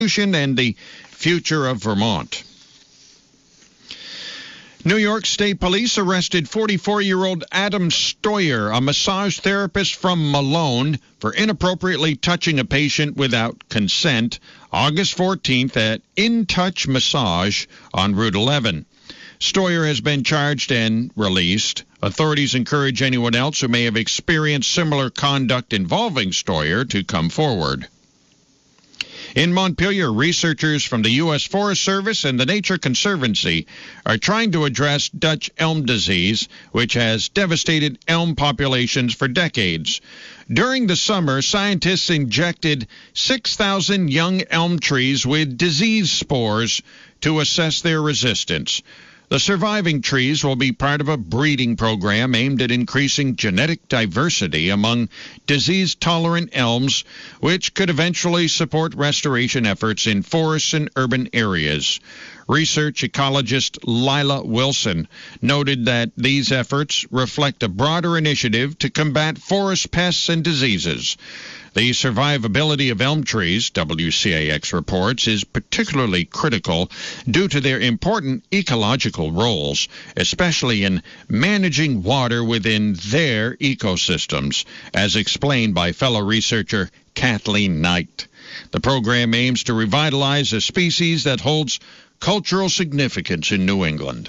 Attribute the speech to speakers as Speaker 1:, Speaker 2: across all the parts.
Speaker 1: and the future of Vermont. New York State Police arrested 44-year-old Adam Stoyer, a massage therapist from Malone, for inappropriately touching a patient without consent August 14th at In Touch Massage on Route 11. Stoyer has been charged and released. Authorities encourage anyone else who may have experienced similar conduct involving Stoyer to come forward. In Montpelier, researchers from the U.S. Forest Service and the Nature Conservancy are trying to address Dutch elm disease, which has devastated elm populations for decades. During the summer, scientists injected 6,000 young elm trees with disease spores to assess their resistance. The surviving trees will be part of a breeding program aimed at increasing genetic diversity among disease-tolerant elms, which could eventually support restoration efforts in forests and urban areas. Research ecologist Lila Wilson noted that these efforts reflect a broader initiative to combat forest pests and diseases. The survivability of elm trees, WCAX reports, is particularly critical due to their important ecological roles, especially in managing water within their ecosystems, as explained by fellow researcher Kathleen Knight. The program aims to revitalize a species that holds cultural significance in New England.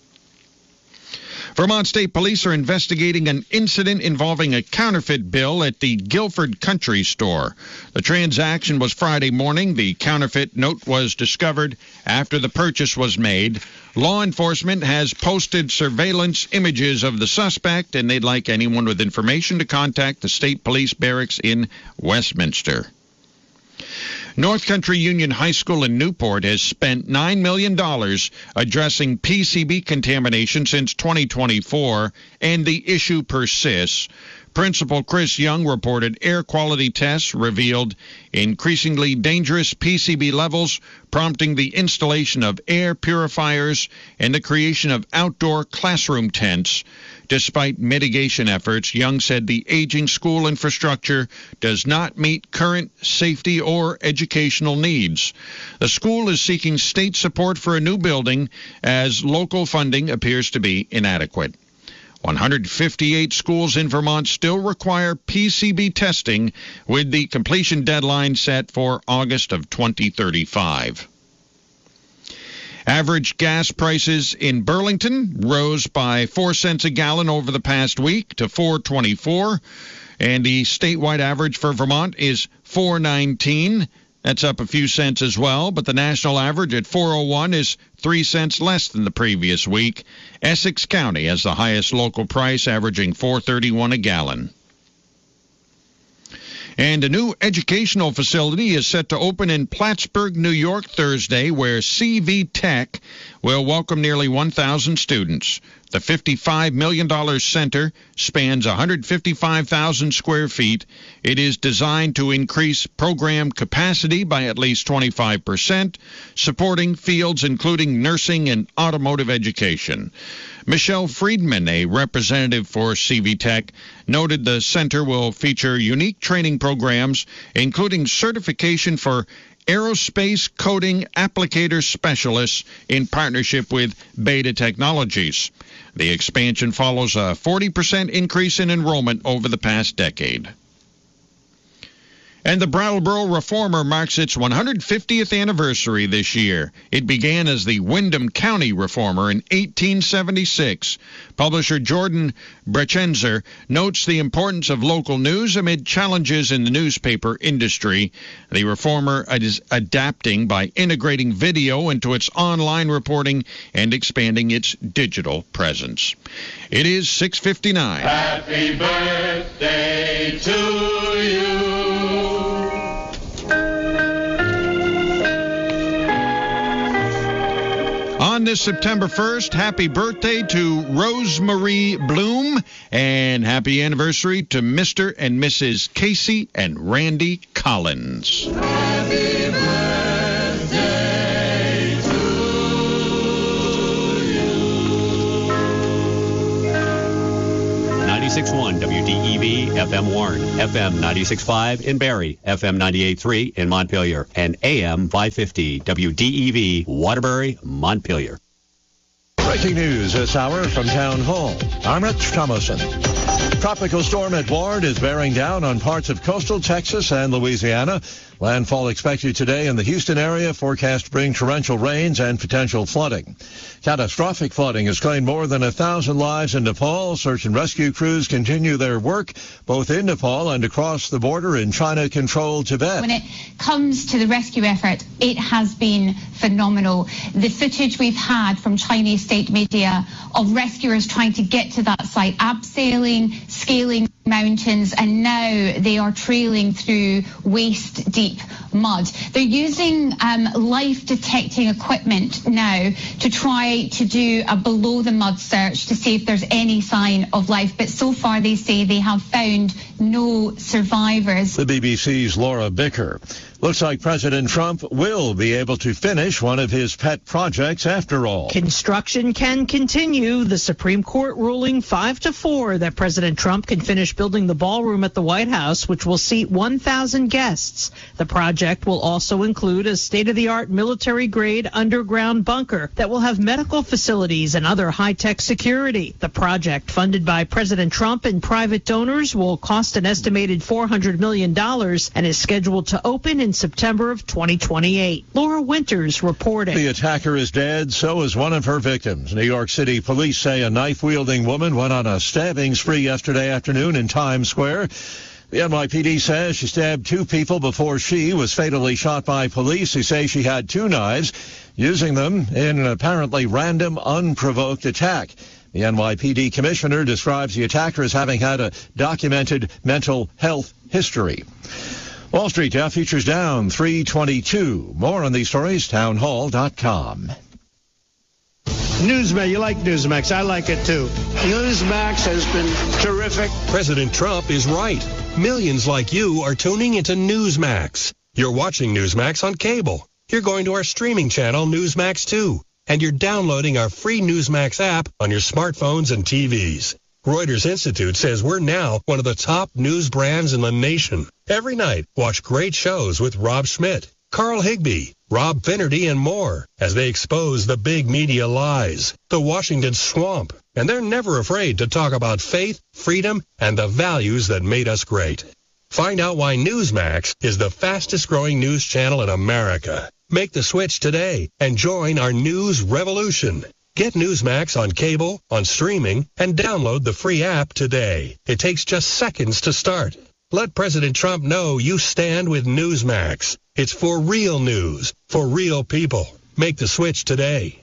Speaker 1: Vermont State Police are investigating an incident involving a counterfeit bill at the Guilford Country Store. The transaction was Friday morning. The counterfeit note was discovered after the purchase was made. Law enforcement has posted surveillance images of the suspect, and they'd like anyone with information to contact the State Police Barracks in Westminster. North Country Union High School in Newport has spent $9 million addressing PCB contamination since 2024, and the issue persists. Principal Chris Young reported air quality tests revealed increasingly dangerous PCB levels, prompting the installation of air purifiers and the creation of outdoor classroom tents. Despite mitigation efforts, Young said the aging school infrastructure does not meet current safety or educational needs. The school is seeking state support for a new building as local funding appears to be inadequate. 158 schools in Vermont still require PCB testing, with the completion deadline set for August of 2035. Average gas prices in Burlington rose by 4 cents a gallon over the past week to $4.24, and the statewide average for Vermont is $4.19. That's up a few cents as well, but the national average at $4.01 is 3 cents less than the previous week. Essex County has the highest local price, averaging $4.31 a gallon. And a new educational facility is set to open in Plattsburgh, New York, Thursday, where CV Tech will welcome nearly 1,000 students. The $55 million center spans 155,000 square feet. It is designed to increase program capacity by at least 25%, supporting fields including nursing and automotive education. Michelle Friedman, a representative for CV Tech, noted the center will feature unique training programs, including certification for aerospace coding applicator specialists in partnership with Beta Technologies. The expansion follows a 40% increase in enrollment over the past decade. And the Brattleboro Reformer marks its 150th anniversary this year. It began as the Windham County Reformer in 1876. Publisher Jordan Brechenzer notes the importance of local news amid challenges in the newspaper industry. The Reformer is adapting by integrating video into its online reporting and expanding its digital presence. It is 6:59.
Speaker 2: Happy birthday to you.
Speaker 1: On this September 1st, happy birthday to Rosemarie Bloom, and happy anniversary to Mr. and Mrs. Casey and Randy Collins.
Speaker 2: Happy birthday to you.
Speaker 3: 96.1 WDEV FM. FM Warren, FM 96.5 in Barrie, FM 98.3 in Montpelier, and AM 550 WDEV Waterbury, Montpelier.
Speaker 4: Breaking news this hour from Town Hall. I'm Rich Thomason. Tropical storm Edouard is bearing down on parts of coastal Texas and Louisiana. Landfall expected today in the Houston area, forecast to bring torrential rains and potential flooding. Catastrophic flooding has claimed more than 1,000 lives in Nepal. Search and rescue crews continue their work both in Nepal and across the border in China-controlled Tibet.
Speaker 5: When it comes to the rescue effort, it has been phenomenal. The footage we've had from Chinese state media of rescuers trying to get to that site, abseiling, scaling mountains, and now they are trailing through waist-deep mud. They're using life-detecting equipment now to try to do a below-the-mud search to see if there's any sign of life. But so far, they say they have found no survivors.
Speaker 4: The BBC's Laura Bicker. Looks like President Trump will be able to finish one of his pet projects after all.
Speaker 6: Construction can continue. The Supreme Court ruling 5-4 that President Trump can finish building the ballroom at the White House, which will seat 1,000 guests. The project will also include a state-of-the-art military-grade underground bunker that will have medical facilities and other high-tech security. The project, funded by President Trump and private donors, will cost an estimated $400 million and is scheduled to open in September of 2028. Laura Winters reporting.
Speaker 4: The attacker is dead, so is one of her victims. New York City police say a knife-wielding woman went on a stabbing spree yesterday afternoon in Times Square. The NYPD says she stabbed 2 people before she was fatally shot by police who say she had 2 knives, using them in an apparently random, unprovoked attack. The NYPD commissioner describes the attacker as having had a documented mental health history. Wall Street Dow futures down 322. More on these stories, townhall.com.
Speaker 7: Newsmax, you like Newsmax. I like it too. Newsmax has been terrific.
Speaker 8: President Trump is right. Millions like you are tuning into Newsmax. You're watching Newsmax on cable. You're going to our streaming channel, Newsmax 2. And you're downloading our free Newsmax app on your smartphones and TVs. Reuters Institute says we're now one of the top news brands in the nation. Every night, watch great shows with Rob Schmidt, Carl Higbie, Rob Finnerty, and more as they expose the big media lies, the Washington swamp. And they're never afraid to talk about faith, freedom, and the values that made us great. Find out why Newsmax is the fastest growing news channel in America. Make the switch today and join our news revolution. Get Newsmax on cable, on streaming, and download the free app today. It takes just seconds to start. Let President Trump know you stand with Newsmax. It's for real news, for real people. Make the switch today.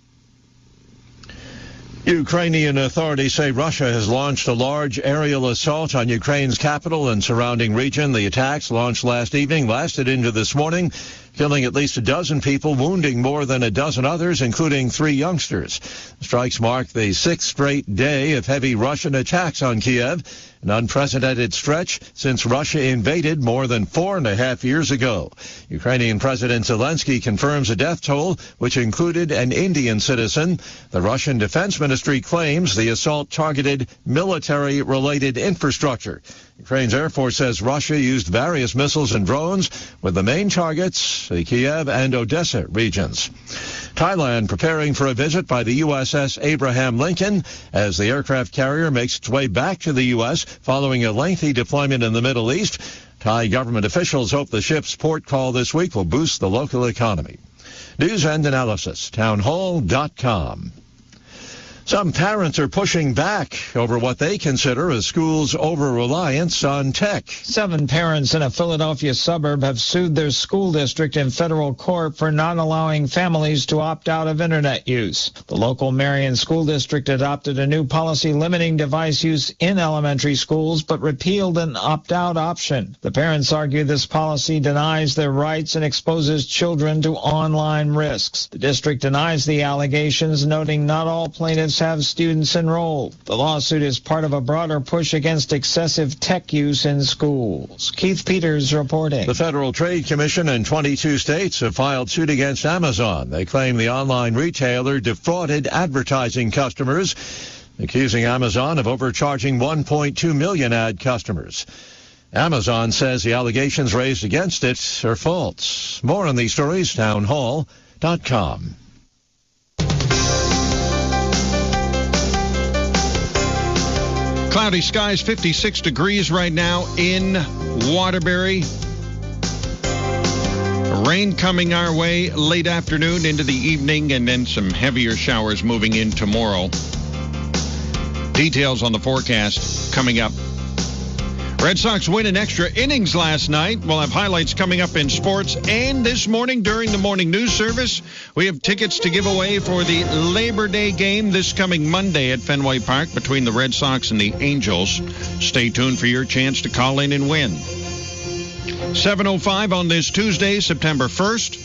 Speaker 4: Ukrainian authorities say Russia has launched a large aerial assault on Ukraine's capital and surrounding region. The attacks, launched last evening, lasted into this morning, killing at least a dozen people, wounding more than a dozen others, including 3 youngsters. The strikes mark the 6th straight day of heavy Russian attacks on Kiev, an unprecedented stretch since Russia invaded more than 4.5 years ago. Ukrainian President Zelensky confirms a death toll, which included an Indian citizen. The Russian Defense Ministry claims the assault targeted military-related infrastructure. Ukraine's Air Force says Russia used various missiles and drones, with the main targets the Kiev and Odessa regions. Thailand preparing for a visit by the USS Abraham Lincoln as the aircraft carrier makes its way back to the U.S. following a lengthy deployment in the Middle East. Thai government officials hope the ship's port call this week will boost the local economy. News and analysis, townhall.com. Some parents are pushing back over what they consider a school's over-reliance on tech.
Speaker 9: 7 parents in a Philadelphia suburb have sued their school district in federal court for not allowing families to opt out of internet use. The local Marion School District adopted a new policy limiting device use in elementary schools, but repealed an opt-out option. The parents argue this policy denies their rights and exposes children to online risks. The district denies the allegations, noting not all plaintiffs have students enrolled. The lawsuit is part of a broader push against excessive tech use in schools. Keith Peters reporting.
Speaker 4: The Federal Trade Commission and 22 states have filed suit against Amazon. They claim the online retailer defrauded advertising customers. accusing Amazon of overcharging 1.2 million ad customers. Amazon says the allegations raised against it are false. More on these stories, townhall.com.
Speaker 1: Cloudy skies, 56 degrees right now in Waterbury. Rain coming our way late afternoon into the evening, and then some heavier showers moving in tomorrow. Details on the forecast coming up. Red Sox win in extra innings last night. We'll have highlights coming up in sports. And this morning during the morning news service, we have tickets to give away for the Labor Day game this coming Monday at Fenway Park between the Red Sox and the Angels. Stay tuned for your chance to call in and win. 7:05 on this Tuesday, September 1st.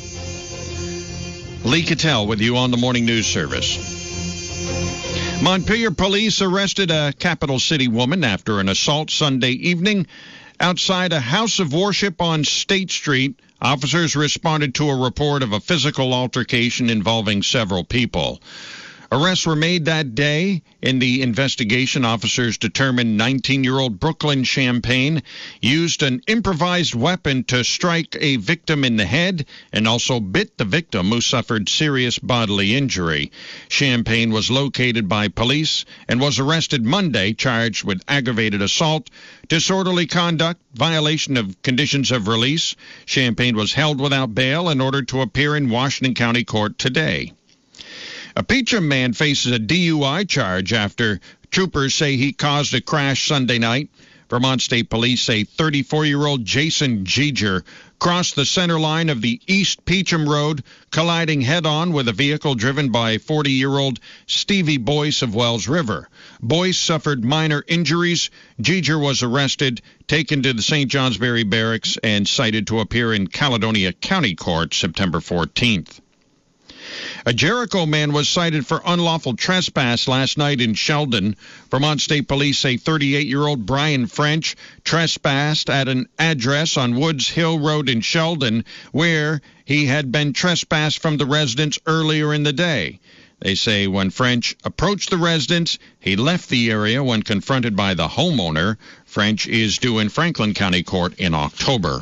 Speaker 1: Lee Cattell with you on the morning news service. Montpelier police arrested a capital city woman after an assault Sunday evening outside a house of worship on State Street. Officers responded to a report of a physical altercation involving several people. Arrests were made that day. In the investigation, officers determined 19-year-old Brooklyn Champagne used an improvised weapon to strike a victim in the head and also bit the victim, who suffered serious bodily injury. Champagne was located by police and was arrested Monday, charged with aggravated assault, disorderly conduct, violation of conditions of release. Champagne was held without bail and ordered to appear in Washington County Court today. A Peacham man faces a DUI charge after troopers say he caused a crash Sunday night. Vermont State Police say 34-year-old Jason Giger crossed the center line of the East Peacham Road, colliding head-on with a vehicle driven by 40-year-old Stevie Boyce of Wells River. Boyce suffered minor injuries. Giger was arrested, taken to the St. Johnsbury Barracks, and cited to appear in Caledonia County Court September 14th. A Jericho man was cited for unlawful trespass last night in Sheldon. Vermont State Police say 38-year-old Brian French trespassed at an address on Woods Hill Road in Sheldon, where he had been trespassed from the residence earlier in the day. They say when French approached the residence, he left the area when confronted by the homeowner. French is due in Franklin County Court in October.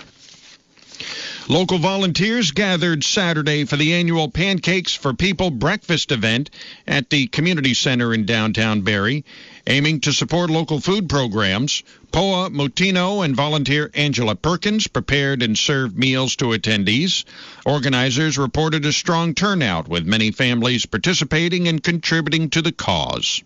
Speaker 1: Local volunteers gathered Saturday for the annual Pancakes for People breakfast event at the community center in downtown Barrie, aiming to support local food programs. Poa Mutino and volunteer Angela Perkins prepared and served meals to attendees. Organizers reported a strong turnout, with many families participating and contributing to the cause.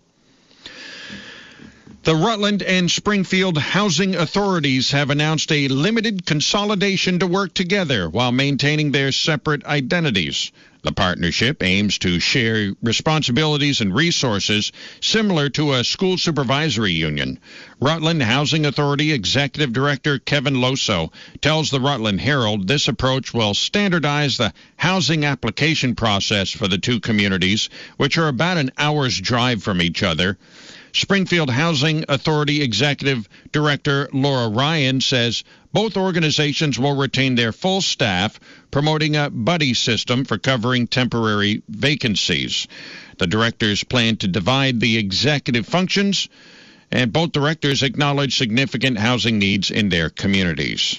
Speaker 1: The Rutland and Springfield housing authorities have announced a limited consolidation to work together while maintaining their separate identities. The partnership aims to share responsibilities and resources similar to a school supervisory union. Rutland Housing Authority Executive Director Kevin Loso tells the Rutland Herald this approach will standardize the housing application process for the two communities, which are about an hour's drive from each other. Springfield Housing Authority Executive Director Laura Ryan says both organizations will retain their full staff, promoting a buddy system for covering temporary vacancies. The directors plan to divide the executive functions, and both directors acknowledge significant housing needs in their communities.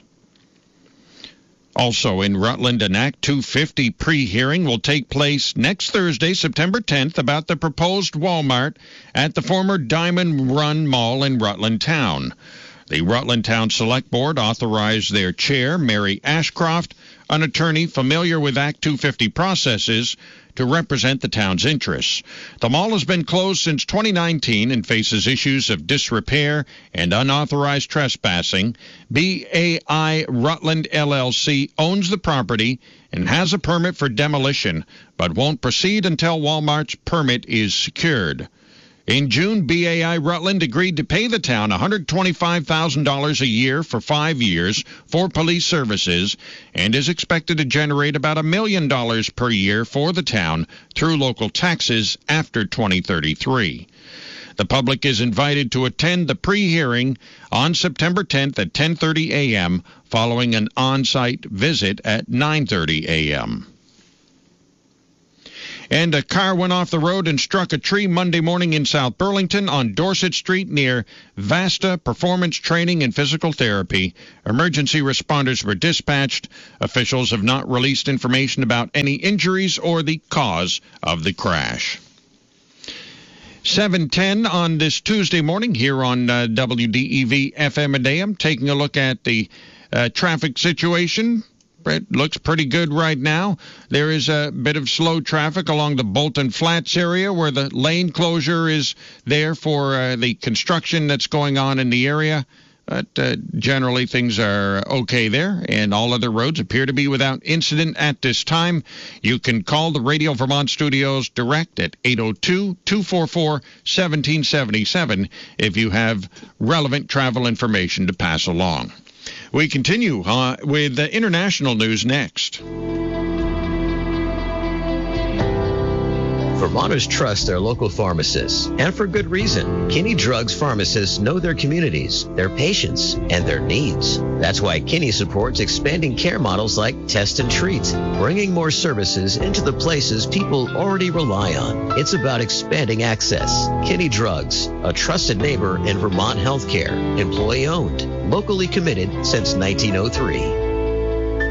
Speaker 1: Also in Rutland, an Act 250 pre-hearing will take place next Thursday, September 10th, about the proposed Walmart at the former Diamond Run Mall in Rutland Town. The Rutland Town Select Board authorized their chair, Mary Ashcroft, an attorney familiar with Act 250 processes, to represent the town's interests. The mall has been closed since 2019 and faces issues of disrepair and unauthorized trespassing. BAI Rutland LLC owns the property and has a permit for demolition, but won't proceed until Walmart's permit is secured. In June, BAI Rutland agreed to pay the town $125,000 a year for 5 years for police services and is expected to generate about $1 million per year for the town through local taxes after 2033. The public is invited to attend the pre-hearing on September 10th at 10:30 a.m. following an on-site visit at 9:30 a.m. And a car went off the road and struck a tree Monday morning in South Burlington on Dorset Street near Vasta Performance Training and Physical Therapy. Emergency responders were dispatched. Officials have not released information about any injuries or the cause of the crash. 7:10 on this Tuesday morning here on WDEV FM and AM. Taking a look at the traffic situation. It looks pretty good right now. There is a bit of slow traffic along the Bolton Flats area where the lane closure is there for the construction that's going on in the area. But generally things are okay there, and all other roads appear to be without incident at this time. You can call the Radio Vermont studios direct at 802-244-1777 if you have relevant travel information to pass along. We continue with the international news next.
Speaker 10: Vermonters trust their local pharmacists, and for good reason. Kinney Drugs pharmacists know their communities, their patients, and their needs. That's why Kinney supports expanding care models like Test and Treat, bringing more services into the places people already rely on. It's about expanding access. Kinney Drugs, a trusted neighbor in Vermont healthcare, employee-owned, locally committed since 1903.